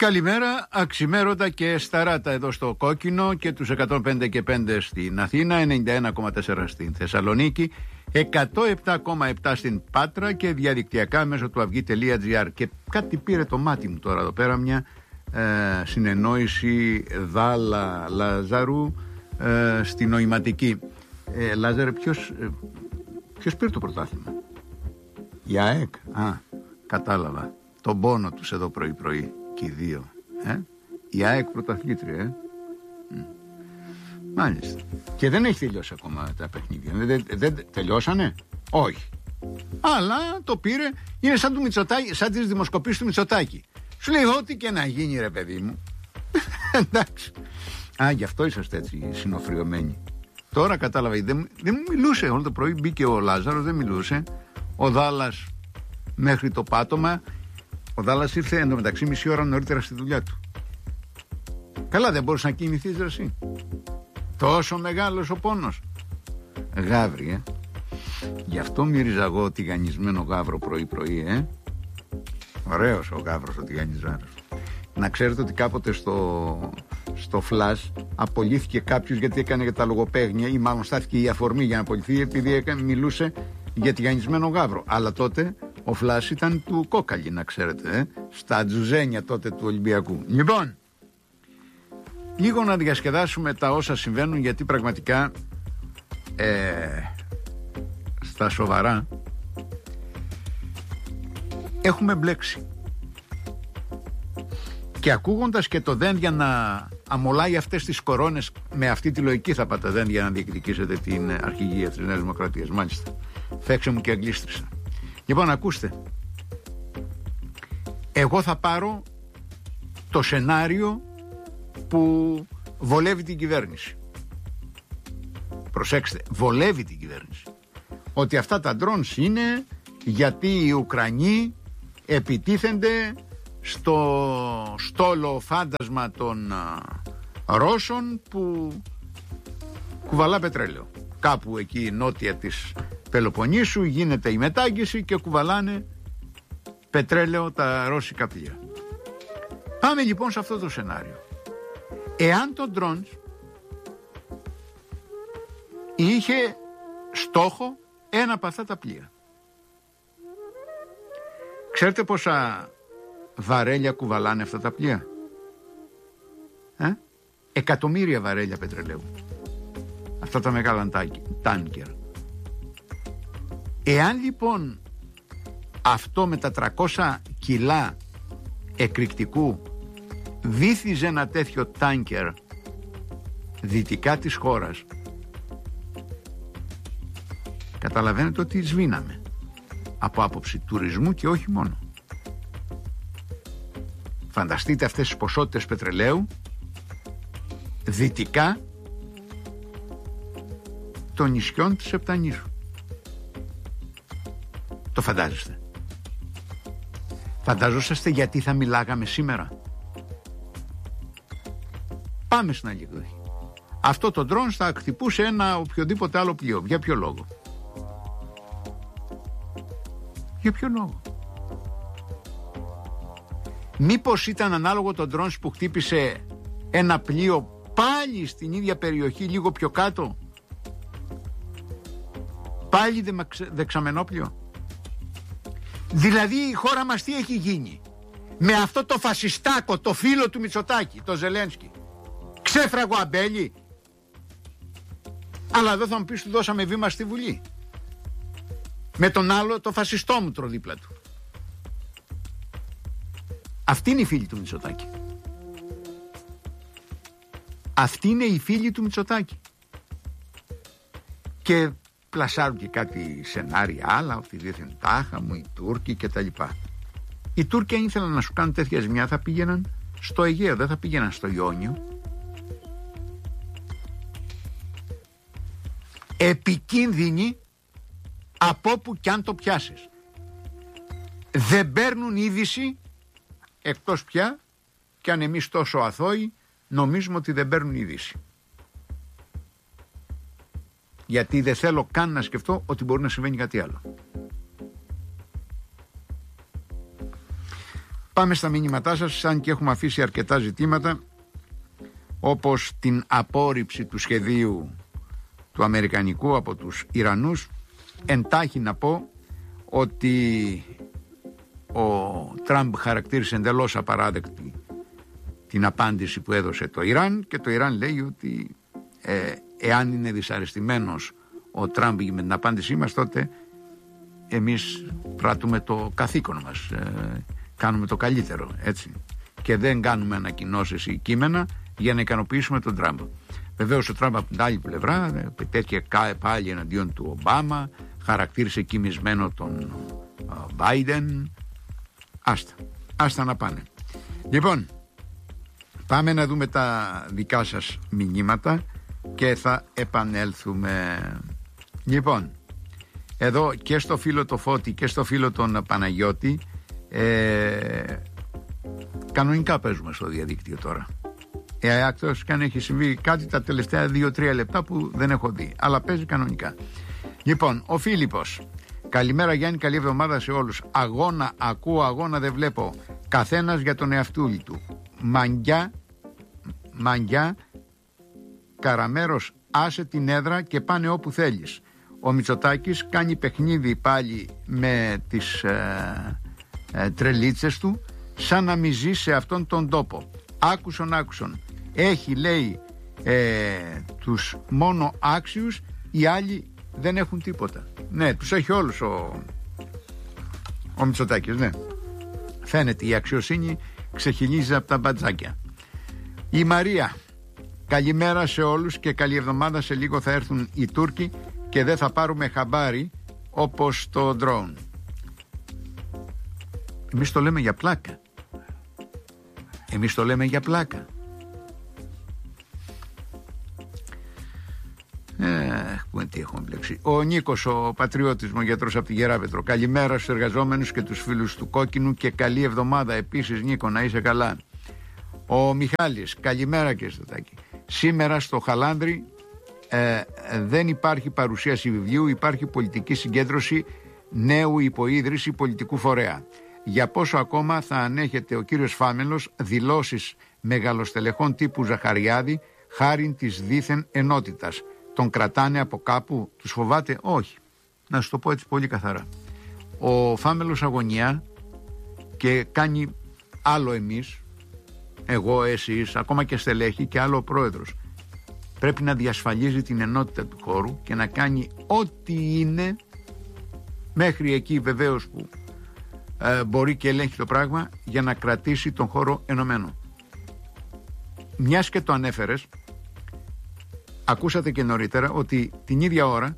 Καλημέρα, αξιμέρωτα και σταράτα εδώ στο Κόκκινο και τους 105 και 5 στην Αθήνα, 91,4 στην Θεσσαλονίκη, 107,7 στην Πάτρα και διαδικτυακά μέσω του αυγή.gr. Και κάτι πήρε το μάτι μου τώρα εδώ πέρα, μια συνεννόηση Δάλα Λαζαρού στη νοηματική. Λάζαρε, ποιος πήρε το πρωτάθλημα? Η ΑΕΚ? Κατάλαβα. Τον πόνο τους εδώ πρωί-πρωί. Και οι δύο. Η ΑΕΚ πρωταθλήτρια. Μάλιστα. Και δεν έχει τελειώσει ακόμα τα παιχνίδια. Δεν τελειώσανε? Όχι. Αλλά το πήρε. Είναι σαν του Μητσοτάκη, σαν τις δημοσκοπήσεις του Μητσοτάκη. Σου λέει ό,τι και να γίνει, ρε παιδί μου. Εντάξει. Γι' αυτό είσαστε έτσι συνοφριωμένοι. Τώρα κατάλαβα. Δεν μου μιλούσε όλο το πρωί. Μπήκε ο Λάζαρος, δεν μιλούσε. Ο Δάλλας μέχρι το πάτωμα. Ο Δάλλας ήρθε εντωμεταξύ μισή ώρα νωρίτερα στη δουλειά του. Καλά, δεν μπορούσε να κινηθείς ρε εσύ? Τόσο μεγάλος ο πόνος. Γάβρι, Γι' αυτό μύριζα εγώ τηγανισμένο γάβρο πρωί-πρωί, Ωραίος ο γάβρος ο τηγανισμένος. Να ξέρετε ότι κάποτε στο Flash απολύθηκε κάποιος γιατί έκανε για τα λογοπαίγνια, ή μάλλον στάθηκε η αφορμή για να απολυθεί επειδή μιλούσε για τηγανισμένο γάβρο. Αλλά τότε ο Φλάς ήταν του Κόκαλη, να ξέρετε, στα τζουζένια τότε του Ολυμπιακού. Λοιπόν, λίγο να διασκεδάσουμε τα όσα συμβαίνουν, γιατί πραγματικά στα σοβαρά έχουμε μπλέξει. Και ακούγοντας και το Δένδια να αμολάει αυτές τις κορώνες, με αυτή τη λογική θα πάτε Δένδια να διεκδικήσετε την αρχηγία της Νέας Δημοκρατίας. Μάλιστα. Φέξε μου και αγγλίστρισα. Λοιπόν, ακούστε. Εγώ θα πάρω το σενάριο που βολεύει την κυβέρνηση. Προσέξτε, βολεύει την κυβέρνηση. Ότι αυτά τα drones είναι γιατί οι Ουκρανοί επιτίθενται στο στόλο φάντασμα των Ρώσων που κουβαλά πετρέλαιο. Κάπου εκεί νότια της Πελοποννήσου γίνεται η μετάγγιση και κουβαλάνε πετρέλαιο τα ρώσικα πλοία. Πάμε λοιπόν σε αυτό το σενάριο. Εάν το drones είχε στόχο ένα από αυτά τα πλοία, ξέρετε πόσα βαρέλια κουβαλάνε αυτά τα πλοία? Εκατομμύρια βαρέλια πετρελαίου. Αυτά τα μεγάλα τάνκερ. Εάν λοιπόν αυτό με τα 300 κιλά εκρηκτικού βύθιζε ένα τέτοιο τάνκερ δυτικά της χώρας, καταλαβαίνετε ότι σβήναμε από άποψη τουρισμού και όχι μόνο. Φανταστείτε αυτές τις ποσότητες πετρελαίου δυτικά των νησιών της Επτανήσου. Το φαντάζεστε? Φανταζόσαστε γιατί θα μιλάγαμε σήμερα? Πάμε στην άλλη εκδοχή. Αυτό το drone θα χτυπούσε ένα οποιοδήποτε άλλο πλοίο. Για ποιο λόγο? Για ποιο λόγο? Μήπως ήταν ανάλογο το drone που χτύπησε ένα πλοίο πάλι στην ίδια περιοχή, λίγο πιο κάτω? Πάλι δεξαμενόπλιο? Δηλαδή η χώρα μας τι έχει γίνει? Με αυτό το φασιστάκο, το φίλο του Μητσοτάκη, το Ζελένσκι, ξέφραγο αμπέλι? Αλλά εδώ θα μου πεις, του δώσαμε βήμα στη Βουλή. Με τον άλλο το φασιστόμουτρο δίπλα του. Αυτή είναι η φίλη του Μητσοτάκη. Αυτή είναι η φίλη του Μητσοτάκη. Και πλασάρουν και κάτι σενάρια άλλα, ότι δίθεν τάχα μου οι Τούρκοι και τα λοιπά. Οι Τούρκοι αν ήθελαν να σου κάνουν τέτοια ζημιά θα πήγαιναν στο Αιγαίο, δεν θα πήγαιναν στο Ιόνιο. Επικίνδυνοι από όπου κι αν το πιάσεις. Δεν παίρνουν είδηση, εκτός πια κι αν εμείς τόσο αθώοι νομίζουμε ότι δεν παίρνουν είδηση. Γιατί δεν θέλω καν να σκεφτώ ότι μπορεί να συμβαίνει κάτι άλλο. Πάμε στα μηνύματά σας, αν και έχουμε αφήσει αρκετά ζητήματα, όπως την απόρριψη του σχεδίου του αμερικανικού από τους Ιρανούς. Εντάχει να πω ότι ο Τραμπ χαρακτήρισε εντελώς απαράδεκτη την απάντηση που έδωσε το Ιράν, και το Ιράν λέει ότι εάν είναι δυσαρεστημένος ο Τραμπ με την απάντησή μας, τότε εμείς πράττουμε το καθήκον μας, κάνουμε το καλύτερο, έτσι, και δεν κάνουμε ανακοινώσεις ή κείμενα για να ικανοποιήσουμε τον Τραμπ. Βεβαίως ο Τραμπ από την άλλη πλευρά πετέθηκε πάλι εναντίον του Ομπάμα, χαρακτήρισε κοιμισμένο τον Biden. Άστα να πάνε. Λοιπόν, πάμε να δούμε τα δικά σας μηνύματα και θα επανέλθουμε. Λοιπόν, εδώ και στο φίλο το Φώτη και στο φίλο τον Παναγιώτη, κανονικά παίζουμε στο διαδίκτυο τώρα. Εκτός και αν έχει συμβεί κάτι τα τελευταία 2-3 λεπτά που δεν έχω δει, αλλά παίζει κανονικά. Λοιπόν, ο Φίλιππος: καλημέρα Γιάννη, καλή εβδομάδα σε όλους. Αγώνα ακούω, αγώνα δεν βλέπω. Καθένας για τον εαυτούλη του. Μαγκιά, Καραμέρος, άσε την έδρα και πάνε όπου θέλεις. Ο Μητσοτάκης κάνει παιχνίδι πάλι με τις τρελίτσες του, σαν να μη ζει σε αυτόν τον τόπο. Άκουσον. Έχει, λέει, τους μόνο άξιους, οι άλλοι δεν έχουν τίποτα. Ναι, τους έχει όλους ο Μητσοτάκης, ναι. Φαίνεται η αξιοσύνη ξεχυλίζει από τα μπατζάκια. Η Μαρία: καλημέρα σε όλους και καλή εβδομάδα. Σε λίγο θα έρθουν οι Τούρκοι και δεν θα πάρουμε χαμπάρι όπως το drone. Εμείς το λέμε για πλάκα. Τι έχουμε μπλέξει. Ο Νίκος, ο πατριώτης μου, γιατρός από τη Γεράπετρο: καλημέρα στους εργαζόμενους και τους φίλους του Κόκκινου και καλή εβδομάδα επίσης, Νίκο, να είσαι καλά. Ο Μιχάλης: καλημέρα και στο Τάκη. Σήμερα στο Χαλάνδρι δεν υπάρχει παρουσίαση βιβλίου, υπάρχει πολιτική συγκέντρωση νέου υποίδρυση πολιτικού φορέα. Για πόσο ακόμα θα ανέχεται ο κύριος Φάμελος δηλώσεις μεγαλοστελεχών τύπου Ζαχαριάδη χάριν της δίθεν ενότητας? Τον κρατάνε από κάπου, τους φοβάται? Όχι. Να σου το πω έτσι πολύ καθαρά. Ο Φάμελος αγωνιά και κάνει άλλο εμείς, εγώ, εσείς, ακόμα και στελέχη, και άλλο ο πρόεδρος. Πρέπει να διασφαλίζει την ενότητα του χώρου και να κάνει ό,τι είναι, μέχρι εκεί βεβαίως που μπορεί και ελέγχει το πράγμα, για να κρατήσει τον χώρο ενωμένο. Μιας και το ανέφερες, ακούσατε και νωρίτερα ότι την ίδια ώρα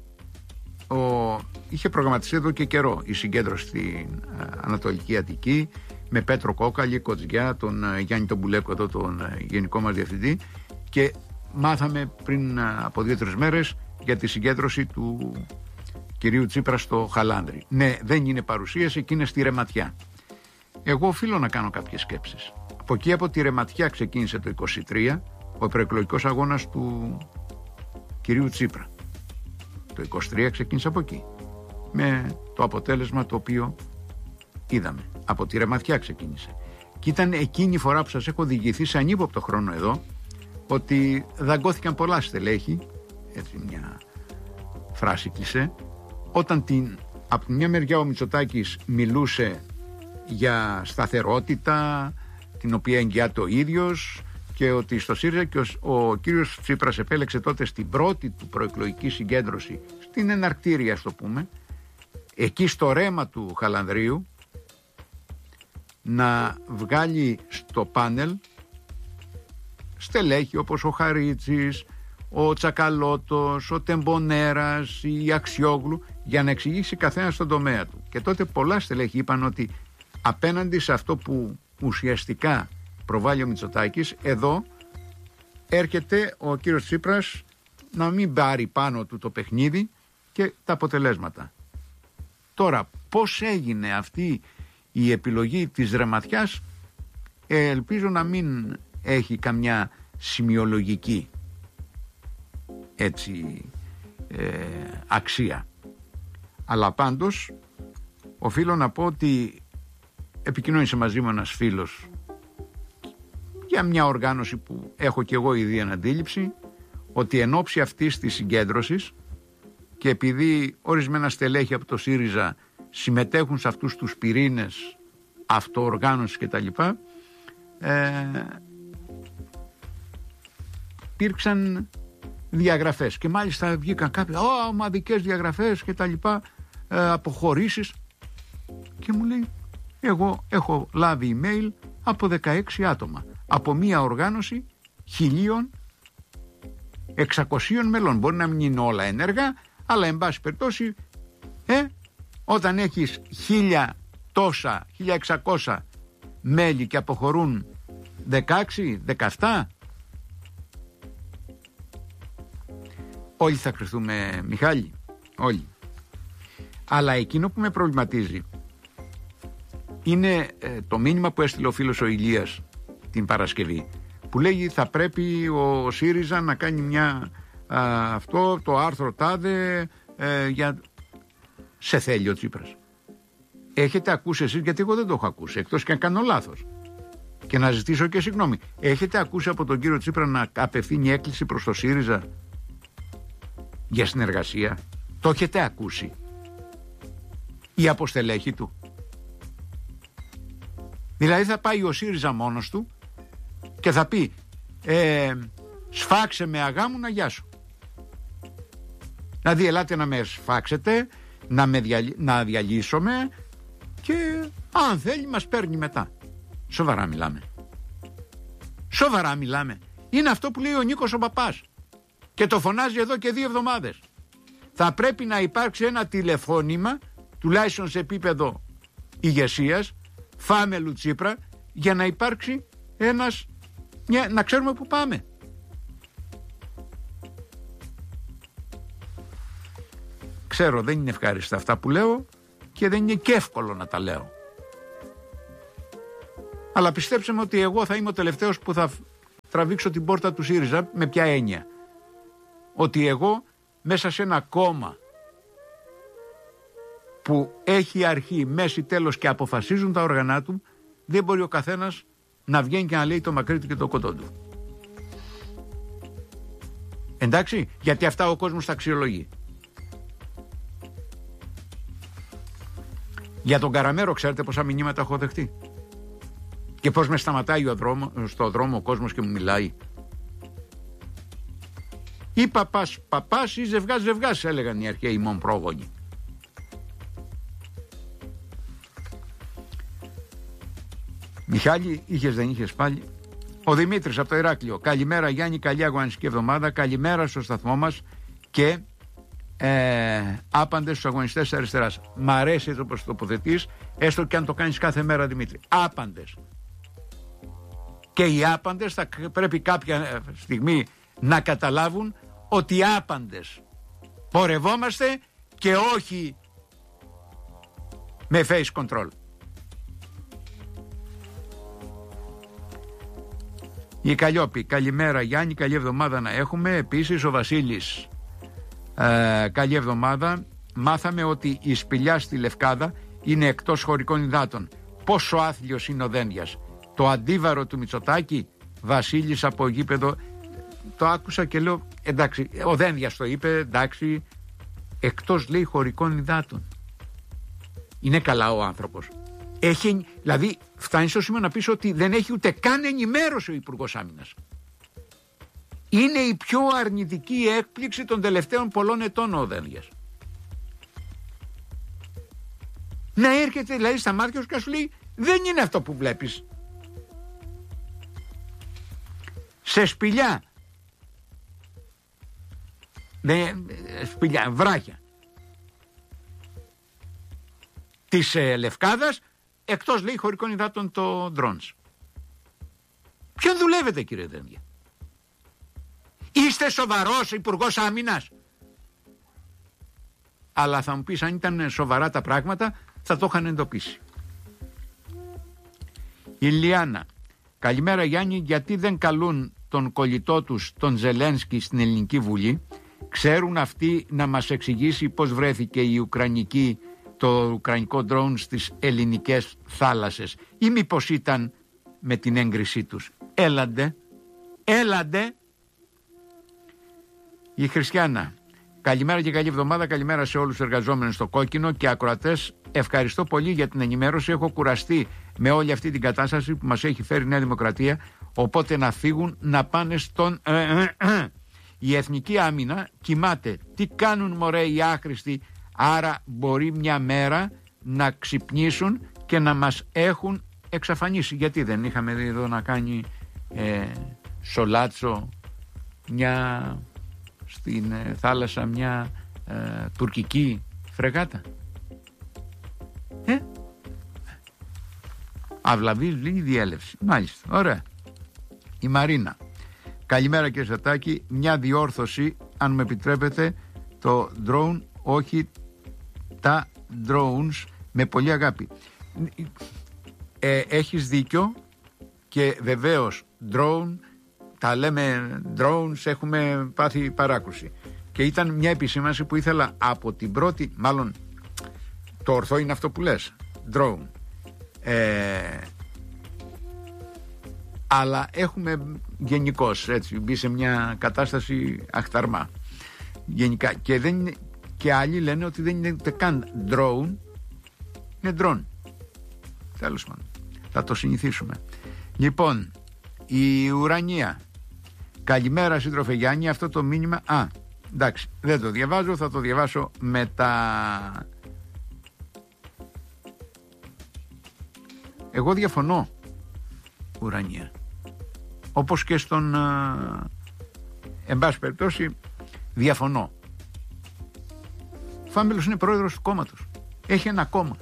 είχε προγραμματιστεί εδώ και καιρό η συγκέντρωση στην Ανατολική Αττική με Πέτρο Κόκαλη, Κοτζιά, τον Γιάννη τον Μπουλέκο εδώ, τον γενικό μας διευθυντή, και μάθαμε πριν από 2-3 μέρες για τη συγκέντρωση του κυρίου Τσίπρα στο Χαλάνδρι. Ναι, δεν είναι παρουσίαση, εκεί είναι στη Ρεματιά. Εγώ οφείλω να κάνω κάποιες σκέψεις. Από εκεί, από τη Ρεματιά, ξεκίνησε το 23 ο προεκλογικός αγώνας του κυρίου Τσίπρα. Το 23 ξεκίνησε από εκεί, με το αποτέλεσμα το οποίο είδαμε. Από τη Ρεματιά ξεκίνησε. Και ήταν εκείνη η φορά που σας έχω διηγηθεί σε ανύποπτο χρόνο εδώ ότι δαγκώθηκαν πολλά στελέχη, έτσι μια φράση κλισέ, όταν από μια μεριά ο Μητσοτάκης μιλούσε για σταθερότητα, την οποία εγγυάται ο ίδιος, και ότι στο ΣΥΡΙΖΑ και ο κύριος Τσίπρας επέλεξε τότε στην πρώτη του προεκλογική συγκέντρωση, στην εναρκτήρια ας το πούμε, εκεί στο ρέμα του Χαλανδρίου, να βγάλει στο πάνελ στελέχη όπως ο Χαρίτσης, ο Τσακαλώτος, ο Τεμπονέρας, η Αξιόγλου, για να εξηγήσει καθένα στον τομέα του. Και τότε πολλά στελέχη είπαν ότι απέναντι σε αυτό που ουσιαστικά προβάλλει ο Μητσοτάκης, εδώ έρχεται ο κύριος Τσίπρας να μην πάρει πάνω του το παιχνίδι και τα αποτελέσματα. Τώρα, πώς έγινε αυτή η επιλογή της Ρεματιάς, ελπίζω να μην έχει καμιά σημειολογική αξία. Αλλά πάντως οφείλω να πω ότι επικοινώνησε μαζί μου ένας φίλος για μια οργάνωση που έχω και εγώ ήδη αντίληψη, ότι εν ώψη αυτής της συγκέντρωσης και επειδή ορισμένα στελέχη από το ΣΥΡΙΖΑ συμμετέχουν σε αυτούς τους πυρήνες αυτοοργάνωσης κτλ., υπήρξαν διαγραφές και μάλιστα βγήκαν κάποιοι ομαδικές διαγραφές κτλ., αποχωρήσεις, και μου λέει, εγώ έχω λάβει email από 16 άτομα από μια οργάνωση 1.600 μελών. Μπορεί να μην είναι όλα ενεργά, αλλά εν πάση περιπτώσει όταν έχεις 1.600 μέλη και αποχωρούν 16, 17, όλοι θα κρυφθούμε, Μιχάλη, όλοι. Αλλά εκείνο που με προβληματίζει είναι το μήνυμα που έστειλε ο φίλος ο Ηλίας την Παρασκευή, που λέγει θα πρέπει ο ΣΥΡΙΖΑ να κάνει μια αυτό το άρθρο τάδε για... Σε θέλει ο Τσίπρας. Έχετε ακούσει εσείς, γιατί εγώ δεν το έχω ακούσει, εκτός και αν κάνω λάθος, και να ζητήσω και συγγνώμη, έχετε ακούσει από τον κύριο Τσίπρα να απευθύνει έκκληση προς το ΣΥΡΙΖΑ για συνεργασία? Το έχετε ακούσει? Η αποστελέχη του? Δηλαδή θα πάει ο ΣΥΡΙΖΑ μόνος του και θα πει σφάξε με αγάμουνα, γεια σου. Δηλαδή ελάτε να με σφάξετε, να διαλύσουμε και αν θέλει μας παίρνει μετά. Σοβαρά μιλάμε? Σοβαρά μιλάμε? Είναι αυτό που λέει ο Νίκος ο Παπάς και το φωνάζει εδώ και 2 εβδομάδες. Θα πρέπει να υπάρξει ένα τηλεφώνημα, τουλάχιστον σε επίπεδο ηγεσίας, φάμελου Τσίπρα, για να υπάρξει να ξέρουμε που πάμε. Ξέρω, δεν είναι ευχάριστα αυτά που λέω και δεν είναι και εύκολο να τα λέω. Αλλά πιστέψτε με ότι εγώ θα είμαι ο τελευταίος που θα τραβήξω την πόρτα του ΣΥΡΙΖΑ. Με ποια έννοια? Ότι εγώ μέσα σε ένα κόμμα που έχει αρχή, μέση, τέλος και αποφασίζουν τα όργανα του, δεν μπορεί ο καθένας να βγαίνει και να λέει το μακρύ του και το κοντό του. Εντάξει, γιατί αυτά ο κόσμος τα αξιολογεί. Για τον Καραμέρο ξέρετε πόσα μηνύματα έχω δεχτεί και πώς με σταματάει στο δρόμο ο κόσμος και μου μιλάει? Ή παπάς ή ζευγάς, έλεγαν οι αρχαίοι μόν πρόγονοι. Μιχάλη, είχες δεν είχες πάλι? Ο Δημήτρης από το Ηράκλειο. Καλημέρα Γιάννη, καλή αγωνιστική εβδομάδα. Καλημέρα στο σταθμό μας και άπαντες στους αγωνιστές της αριστεράς. Μ' αρέσει το πως τοποθετείς, έστω και αν το κάνεις κάθε μέρα, Δημήτρη. Άπαντες. Και οι άπαντες θα πρέπει κάποια στιγμή να καταλάβουν ότι άπαντες πορευόμαστε και όχι με face control. Η Καλλιόπη, καλημέρα Γιάννη, καλή εβδομάδα να έχουμε. Επίσης ο Βασίλης, καλή εβδομάδα. Μάθαμε ότι η σπηλιά στη Λευκάδα είναι εκτός χωρικών υδάτων. Πόσο άθλιος είναι ο Δένδιας. Το αντίβαρο του Μητσοτάκη, Βασίλης από γήπεδο. Το άκουσα και λέω εντάξει, ο Δένδιας το είπε, εντάξει, εκτός λέει χωρικών υδάτων. Είναι καλά ο άνθρωπος. Δηλαδή φτάνει στο σημείο να πεις ότι δεν έχει ούτε καν ενημέρωση ο Υπουργός Άμυνας. Είναι η πιο αρνητική έκπληξη των τελευταίων πολλών ετών ο Δένδιας. Να έρχεται δηλαδή στα μάτια σου και να σου λέει δεν είναι αυτό που βλέπεις. Σε σπηλιά, βράχια της Λευκάδας, εκτός λέει χωρικών υδάτων το drones. Ποιον δουλεύετε κύριε Δένδια? Είστε σοβαρός Υπουργός Άμυνας? Αλλά θα μου πεις, αν ήταν σοβαρά τα πράγματα θα το είχαν εντοπίσει. Η Λιάννα, καλημέρα Γιάννη, γιατί δεν καλούν τον κολλητό τους τον Ζελένσκι στην Ελληνική Βουλή? Ξέρουν αυτοί να μας εξηγήσει πώς βρέθηκε η Ουκρανική το ουκρανικό ντρόουν στις ελληνικές θάλασσες, ή μήπως ήταν με την έγκρισή τους? Έλαντε. Η Χριστιανά: καλημέρα και καλή εβδομάδα. Καλημέρα σε όλους τους εργαζόμενους στο Κόκκινο και ακροατές. Ευχαριστώ πολύ για την ενημέρωση. Έχω κουραστεί με όλη αυτή την κατάσταση που μας έχει φέρει η Νέα Δημοκρατία. Οπότε να φύγουν, να πάνε στον... Η Εθνική Άμυνα κοιμάται. Τι κάνουν μωρέ οι άχρηστοι? Άρα μπορεί μια μέρα να ξυπνήσουν και να μας έχουν εξαφανίσει. Γιατί δεν είχαμε δει εδώ να κάνει Σολάτσο στην θάλασσα μια τουρκική φρεγάτα? Αυλαβής λίγη διέλευση. Μάλιστα, ωραία. Η Μαρίνα: καλημέρα κύριε Σατάκη, μια διόρθωση αν με επιτρέπετε, το drone, όχι τα drones, με πολύ αγάπη. Έχεις δίκιο και βεβαίως drone, τα λέμε drones, έχουμε πάθει παράκρουση. Και ήταν μια επισήμανση που ήθελα από την πρώτη, μάλλον το ορθό είναι αυτό που λες, drone. Αλλά έχουμε γενικώς έτσι μπει σε μια κατάσταση αχταρμά γενικά, και άλλοι λένε ότι δεν είναι ούτε καν drone, είναι drone. Τέλος πάντων, θα το συνηθίσουμε. Λοιπόν, η Ουρανία: καλημέρα σύντροφε Γιάννη, αυτό το μήνυμα, εντάξει, δεν το διαβάζω, θα το διαβάσω μετά. Εγώ διαφωνώ, Ουρανία, όπως και στον εν πάση περιπτώσει διαφωνώ. Φάμελος είναι πρόεδρος του κόμματος, έχει ένα κόμμα.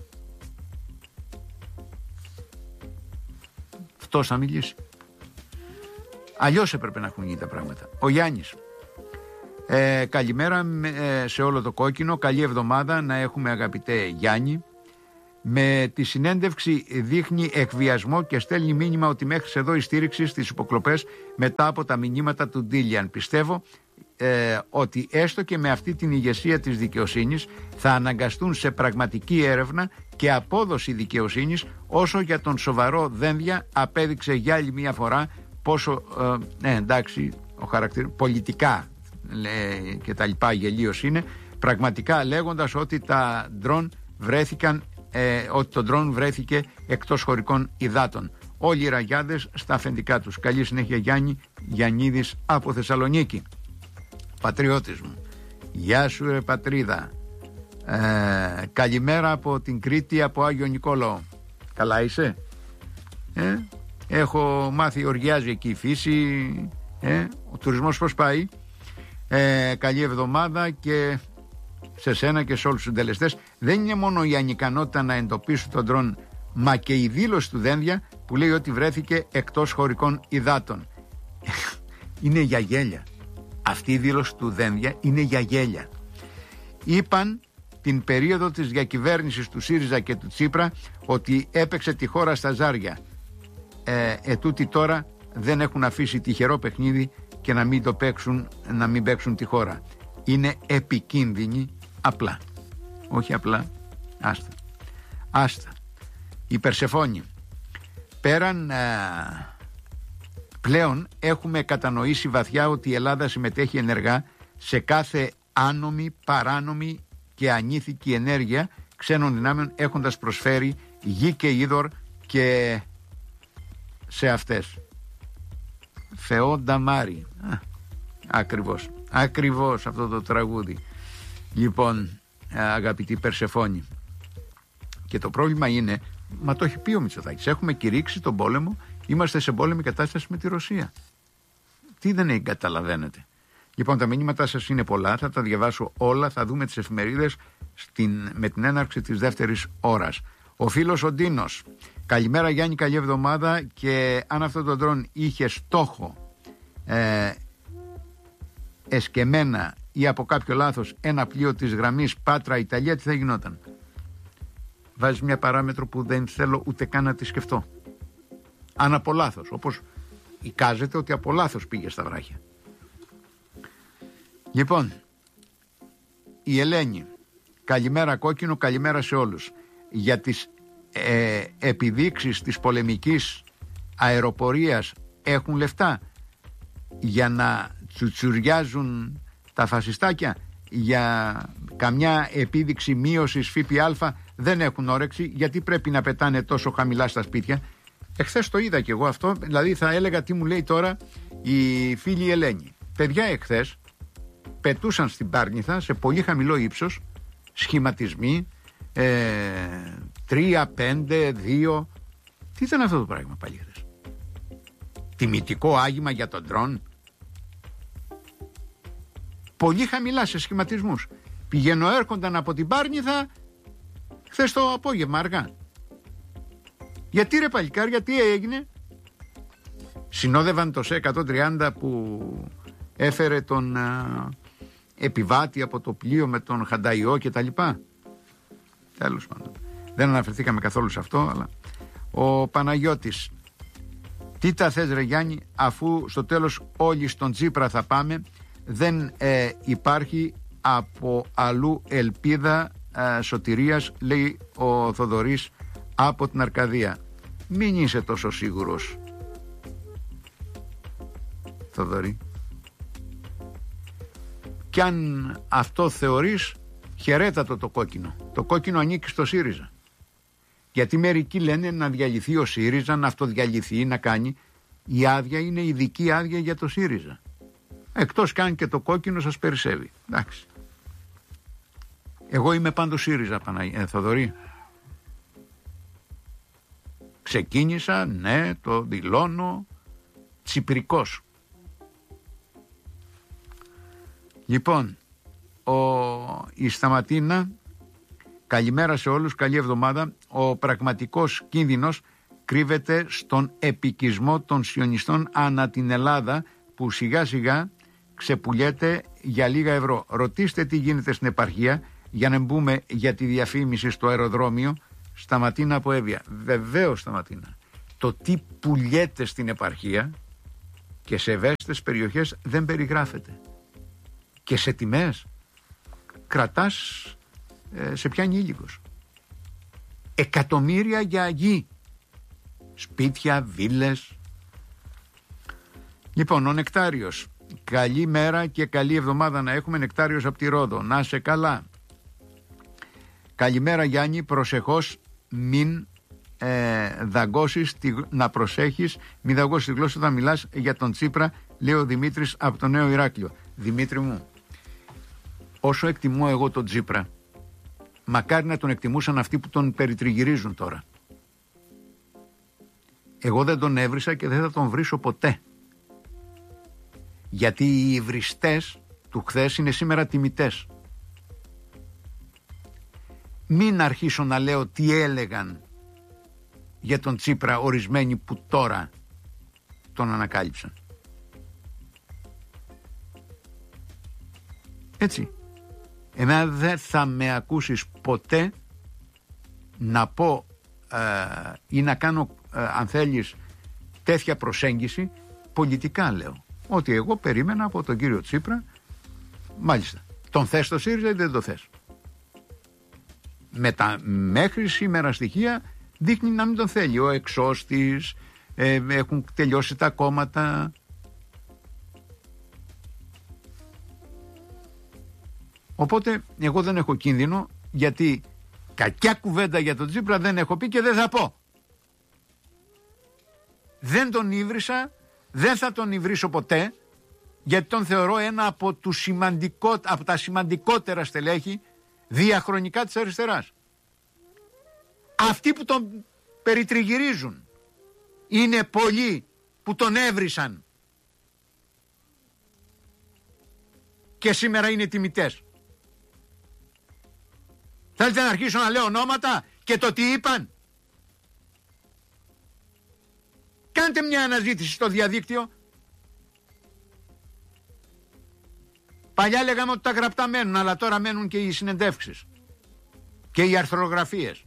Αυτός θα μιλήσει. Αλλιώς έπρεπε να έχουν γίνει τα πράγματα. Ο Γιάννης: καλημέρα σε όλο το Κόκκινο, καλή εβδομάδα να έχουμε αγαπητέ Γιάννη. Με τη συνέντευξη δείχνει εκβιασμό και στέλνει μήνυμα ότι μέχρι εδώ η στήριξη στις υποκλοπές μετά από τα μηνύματα του Ντίλιαν. Πιστεύω ότι έστω και με αυτή την ηγεσία της δικαιοσύνης θα αναγκαστούν σε πραγματική έρευνα και απόδοση δικαιοσύνης, όσο για τον σοβαρό Δένδια απέδειξε για άλλη μια φορά πόσο εντάξει, ο πολιτικά και τα λοιπά γελίος είναι, πραγματικά λέγοντας ότι τα ντρόν βρέθηκαν, ότι το ντρόν βρέθηκε εκτός χωρικών υδάτων. Όλοι οι ραγιάδες στα αφεντικά τους. Καλή συνέχεια, Γιάννη. Γιαννίδης από Θεσσαλονίκη. Πατριώτης μου, γεια σου ρε πατρίδα. Καλημέρα από την Κρήτη, από Άγιο Νικόλαο. Καλά είσαι? Έχω μάθει, οργιάζει εκεί η φύση. Ο τουρισμός πώς πάει? Καλή εβδομάδα και σε σένα και σε όλους τους συντελεστές. Δεν είναι μόνο η ανικανότητα να εντοπίσουν τον ντρόν, μα και η δήλωση του Δένδια που λέει ότι βρέθηκε εκτός χωρικών υδάτων. Είναι για γέλια. Αυτή η δήλωση του Δένδια είναι για γέλια. Είπαν την περίοδο της διακυβέρνησης του ΣΥΡΙΖΑ και του Τσίπρα ότι έπαιξε τη χώρα στα ζάρια. Ετούτοι τώρα δεν έχουν αφήσει τυχερό παιχνίδι και να μην παίξουν τη χώρα. Είναι επικίνδυνοι απλά. Όχι απλά, άστα. Η Περσεφόνη: πλέον έχουμε κατανοήσει βαθιά ότι η Ελλάδα συμμετέχει ενεργά σε κάθε άνομη, παράνομη και ανήθικη ενέργεια ξένων δυνάμεων, έχοντας προσφέρει γη και είδωρ και σε αυτές. Θεόντα Μάρη. Ακριβώς αυτό το τραγούδι. Λοιπόν, αγαπητή Περσεφόνη, και το πρόβλημα είναι, μα το έχει πει ο Μητσοτάκης, έχουμε κηρύξει τον πόλεμο, είμαστε σε πόλεμη κατάσταση με τη Ρωσία. Τι δεν καταλαβαίνετε? Λοιπόν, τα μηνύματά σας είναι πολλά, θα τα διαβάσω όλα, θα δούμε τις εφημερίδες με την έναρξη της δεύτερης ώρας. Ο φίλος ο Ντίνος: καλημέρα Γιάννη, καλή εβδομάδα, και αν αυτό το ντρόν είχε στόχο εσκεμμένα ή από κάποιο λάθος ένα πλοίο της γραμμής Πάτρα Ιταλία, τι θα γινόταν? Βάζεις μια παράμετρο που δεν θέλω ούτε καν να τη σκεφτώ. Αν από λάθος, όπως εικάζεται ότι από λάθος πήγε στα βράχια. Λοιπόν, η Ελένη: Καλημέρα κόκκινο, καλημέρα σε όλους. Για τις επιδείξεις της πολεμικής αεροπορίας έχουν λεφτά για να τσουτσουριάζουν τα φασιστάκια? Για καμιά επίδειξη μείωσης ΦΠΑ δεν έχουν όρεξη. Γιατί πρέπει να πετάνε τόσο χαμηλά στα σπίτια? Εχθές το είδα κι εγώ αυτό. Δηλαδή θα έλεγα τι μου λέει τώρα η φίλη Ελένη. Παιδιά, εχθές πετούσαν στην Πάρνηθα σε πολύ χαμηλό ύψος σχηματισμοί 3, 5, 2. Τι ήταν αυτό το πράγμα πάλι χθες? Τιμητικό άγημα για τον ντρόν? Πολύ χαμηλά σε σχηματισμούς. Πηγαίνω έρχονταν από την Πάρνηθα χθες το απόγευμα αργά. Γιατί ρε παλικάρια, τι έγινε? Συνόδευαν το ΣΕ 130 που έφερε τον επιβάτη από το πλοίο με τον Χανταϊό και τα λοιπά. Τέλος πάντων, δεν αναφερθήκαμε καθόλου σε αυτό. Αλλά ο Παναγιώτης, τι τα θες ρε Γιάννη, αφού στο τέλος όλοι στον Τσίπρα θα πάμε? Δεν υπάρχει από αλλού ελπίδα σωτηρίας, λέει ο Θοδωρής από την Αρκαδία. Μην είσαι τόσο σίγουρος, Θοδωρή. Κι αν αυτό θεωρείς, χαιρέτατο το κόκκινο. Το κόκκινο ανήκει στο ΣΥΡΙΖΑ. Γιατί μερικοί λένε να διαλυθεί ο ΣΥΡΙΖΑ, να αυτοδιαλυθεί, να κάνει. Η άδεια είναι ειδική άδεια για το ΣΥΡΙΖΑ. Εκτός κι αν και το κόκκινο σας περισσεύει. Εντάξει. Εγώ είμαι πάντως ΣΥΡΙΖΑ, Θοδωρή. Ξεκίνησα, ναι, το δηλώνω, τσιπρικός. Λοιπόν, η Σταματίνα, καλημέρα σε όλους, καλή εβδομάδα. Ο πραγματικός κίνδυνος κρύβεται στον επικισμό των σιωνιστών ανά την Ελλάδα, που σιγά σιγά ξεπουλιέται για λίγα ευρώ. Ρωτήστε τι γίνεται στην επαρχία, για να μπούμε για τη διαφήμιση στο αεροδρόμιο. Σταματίνα από Εύβοια. Βεβαίως, Σταματίνα. Το τι πουλιέται στην επαρχία και σε ευαίσθητες περιοχές δεν περιγράφεται. Και σε τιμές κρατάς σε πιάνει ήλικος. Εκατομμύρια για γη, σπίτια, βίλες. Λοιπόν, ο Νεκτάριος, καλή μέρα και καλή εβδομάδα να έχουμε. Νεκτάριος από τη Ρόδο, να είσαι καλά. Καλημέρα Γιάννη, προσεχώς μην δαγκώσεις, να προσέχεις, μην δαγκώσεις τη γλώσσα όταν μιλάς για τον Τσίπρα, λέει ο Δημήτρης από το Νέο Ηράκλειο. Δημήτρη μου, όσο εκτιμώ εγώ τον Τσίπρα, μακάρι να τον εκτιμούσαν αυτοί που τον περιτριγυρίζουν τώρα. Εγώ δεν τον έβρισα και δεν θα τον βρίσω ποτέ. Γιατί οι υβριστές του χθες είναι σήμερα τιμητές. Μην αρχίσω να λέω τι έλεγαν για τον Τσίπρα ορισμένοι που τώρα τον ανακάλυψαν. Έτσι. Εμένα δεν θα με ακούσεις ποτέ να πω ή να κάνω αν θέλεις τέτοια προσέγγιση. Πολιτικά λέω ότι εγώ περίμενα από τον κύριο Τσίπρα, μάλιστα, τον θες το ΣΥΡΙΖΑ ή δεν το θες? Με τα μέχρι σήμερα στοιχεία δείχνει να μην τον θέλει. Ο εξώστης, έχουν τελειώσει τα κόμματα. Οπότε εγώ δεν έχω κίνδυνο, γιατί κακιά κουβέντα για τον Τσίπρα δεν έχω πει και δεν θα πω. Δεν τον ύβρισα, δεν θα τον υβρίσω ποτέ, γιατί τον θεωρώ ένα από τα σημαντικότερα στελέχη διαχρονικά της αριστεράς. Αυτοί που τον περιτριγυρίζουν είναι πολλοί που τον έβρισαν και σήμερα είναι τιμητές. Θέλετε να αρχίσω να λέω ονόματα και το τι είπαν? Κάντε μια αναζήτηση στο διαδίκτυο. Παλιά λέγαμε ότι τα γραπτά μένουν, αλλά τώρα μένουν και οι συνεντεύξεις και οι αρθρογραφίες.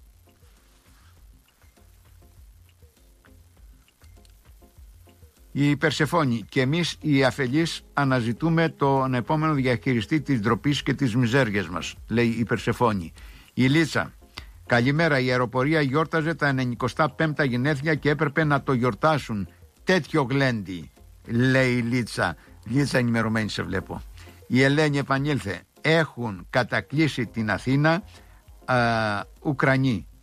Η Περσεφόνη: και εμείς οι αφελείς αναζητούμε τον επόμενο διαχειριστή της ντροπής και της μιζέριας μας, λέει η Περσεφόνη. Η Λίτσα: καλημέρα, η αεροπορία γιόρταζε τα 95 γενέθλια και έπρεπε να το γιορτάσουν. Τέτοιο γλέντι, λέει η Λίτσα. Λίτσα ενημερωμένη σε βλέπω. Η Ελένη επανήλθε: έχουν κατακλείσει την Αθήνα Ουκρανοί.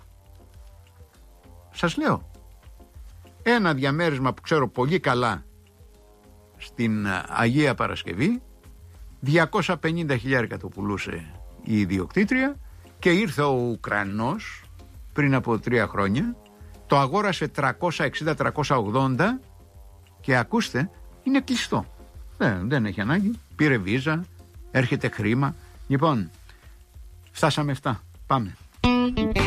Σας λέω, ένα διαμέρισμα που ξέρω πολύ καλά στην Αγία Παρασκευή, 250.000 το πουλούσε η ιδιοκτήτρια και ήρθε ο Ουκρανός πριν από 3 χρόνια, το αγόρασε 360-380 και ακούστε, είναι κλειστό. Δεν έχει ανάγκη, πήρε βίζα, έρχεται χρήμα. Λοιπόν, φτάσαμε 7, πάμε.